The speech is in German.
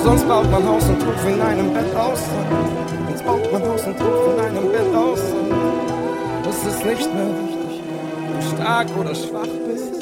Sonst baut man Haus und Hof in einem Bett aus. Sonst baut man Haus und Hof in einem Bett aus. Es ist nicht mehr wichtig, ob du stark oder schwach bist.